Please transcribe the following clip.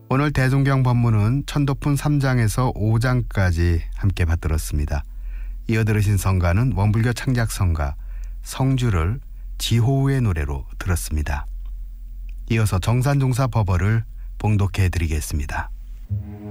오늘 대종경 법문은 천도품 3장에서 5장까지 함께 받들었습니다. 이어 들으신 성가는 원불교 창작성가 성주를 지호우의 노래로 들었습니다. 이어서 정산종사 법어를 봉독해 드리겠습니다.